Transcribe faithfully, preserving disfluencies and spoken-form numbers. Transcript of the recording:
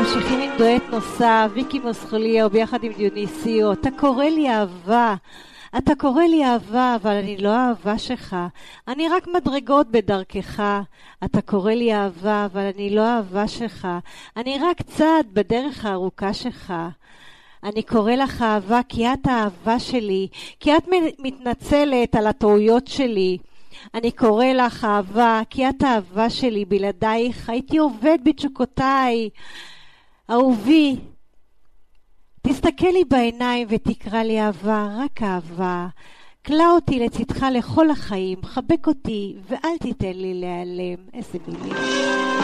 ממשיכים עם דואט נוסף, ויקי מוסכוליהו ביחד עם דיוניסיו. אתה קורא לי אהבה, אתה קורא לי אהבה, אבל אני לא אהבה שלך. אני רק מדרגות בדרכך. אתה קורא לי אהבה, אבל אני לא אהבה שלך. אני רק צעד בדרך הארוכה שלך. אני קורא לך אהבה כי את האהבה שלי, כי את מתנצלת על הטעויות שלי. אני קורא לך אהבה כי את האהבה שלי, בלעדייך הייתי עובד בתשוקותיי. אהובי, תסתכל לי בעיניים ותקרא לי אהבה, רק אהבה. קלע אותי לצדך לכל החיים, חבק אותי ואל תיתן לי להיעלם. איזה מילים.